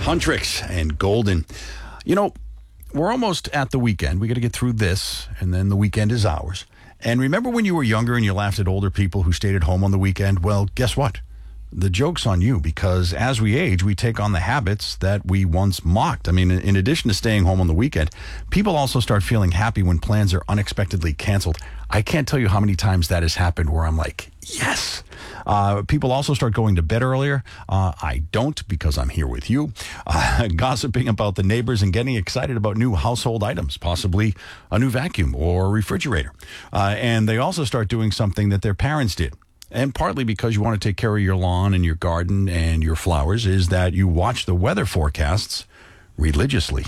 Huntrix and Golden. You know, we're almost at the weekend. We got to get through this, and then the weekend is ours. And remember when you were younger and you laughed at older people who stayed at home on the weekend? Well, guess what? The joke's on you, because as we age, we take on the habits that we once mocked. I mean, in addition to staying home on the weekend, people also start feeling happy when plans are unexpectedly canceled. I can't tell you how many times that has happened where I'm like, yes. People also start going to bed earlier. I don't, because I'm here with you. Gossiping about the neighbors and getting excited about new household items, possibly a new vacuum or refrigerator. And they also start doing something that their parents did. And partly because you want to take care of your lawn and your garden and your flowers, is that you watch the weather forecasts religiously.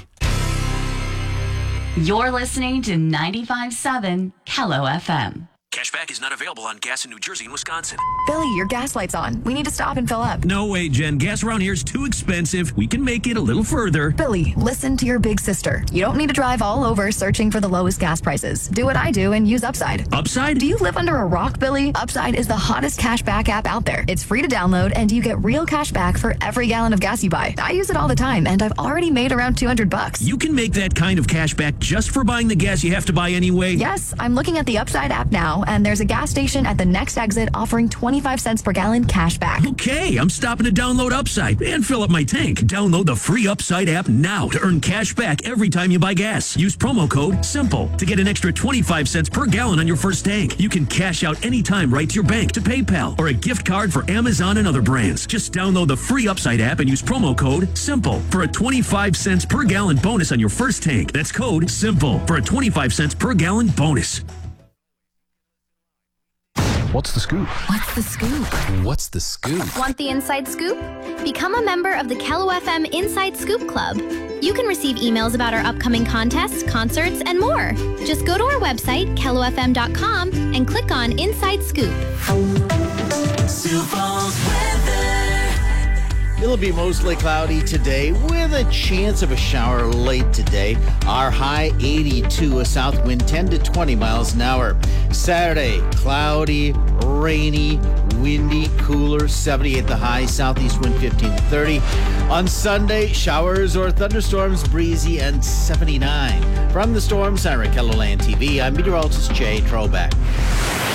You're listening to 95.7 Kello FM. Cashback is not available on gas in New Jersey and Wisconsin. Billy, your gas light's on. We need to stop and fill up. No way, Jen. Gas around here is too expensive. We can make it a little further. Billy, listen to your big sister. You don't need to drive all over searching for the lowest gas prices. Do what I do and use Upside. Upside? Do you live under a rock, Billy? Upside is the hottest cashback app out there. It's free to download, and you get real cash back for every gallon of gas you buy. I use it all the time, and I've already made around $200. You can make that kind of cash back just for buying the gas you have to buy anyway? Yes, I'm looking at the Upside app now, and there's a gas station at the next exit offering 25 cents per gallon cash back. Okay, I'm stopping to download Upside and fill up my tank. Download the free Upside app now to earn cash back every time you buy gas. Use promo code SIMPLE to get an extra 25 cents per gallon on your first tank. You can cash out anytime right to your bank, to PayPal, or a gift card for Amazon and other brands. Just download the free Upside app and use promo code SIMPLE for a 25 cents per gallon bonus on your first tank. That's code SIMPLE for a 25 cents per gallon bonus. What's the scoop? What's the scoop? What's the scoop? Want the inside scoop? Become a member of the Kello FM Inside Scoop Club. You can receive emails about our upcoming contests, concerts, and more. Just go to our website, kellofm.com, and click on Inside Scoop. It'll be mostly cloudy today with a chance of a shower late today. Our high 82, a south wind 10 to 20 miles an hour. Saturday, cloudy, rainy, windy, cooler, 78 the high, southeast wind 15 to 30. On Sunday, showers or thunderstorms, breezy, and 79. From the Storm Center at KELOLAND TV, I'm meteorologist Jay Trobeck.